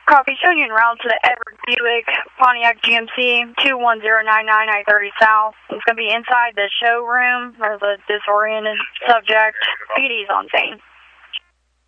Copy, showing you en route to the Edward Buick Pontiac GMC 21099 I-30 South. It's going to be inside the showroom. There's a disoriented subject. PD's on scene.